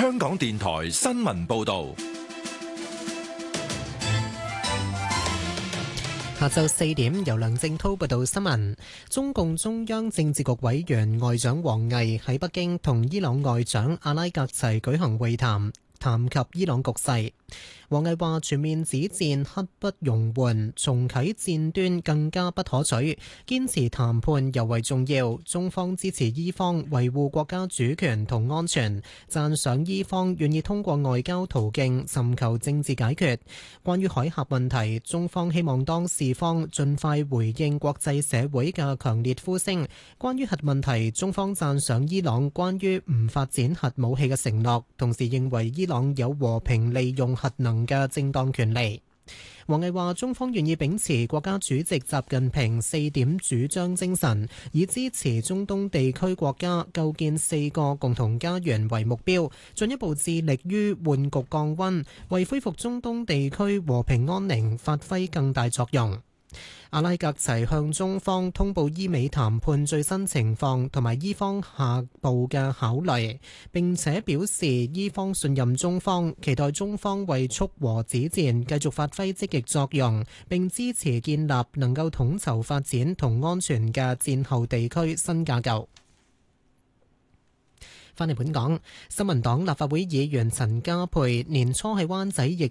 香港電台新聞報道。 下晝4點，由梁正滔報道新聞。中共中央政治局委員外長王毅喺北京同伊朗外長阿拉格齊舉行會談，談及伊朗局勢。王毅話：全面止戰刻不容緩，重啟戰端更加不可取，堅持談判尤為重要。中方支持伊方維護國家主權同安全，讚賞伊方願意通過外交途徑尋求政治解決。關於海峽問題，中方希望當事方盡快回應國際社會嘅強烈呼聲。關於核問題，中方讚賞伊朗關於唔發展核武器嘅承諾，同時認為伊朗有和平利用核能嘅正當權利。王毅話：中方願意秉持國家主席習近平4點主張精神，以支持中東地區國家構建4個共同家園為目標，進一步致力於緩局降溫，為恢復中東地區和平安寧發揮更大作用。阿拉格齊向中方通報伊美談判最新情況同埋伊方下步嘅考慮，並且表示伊方信任中方，期待中方為促和止戰繼續發揮積極作用，並支持建立能夠統籌發展同安全嘅戰後地區新架構。返嚟本港，新民黨立法會議員陳家珮年初喺灣仔易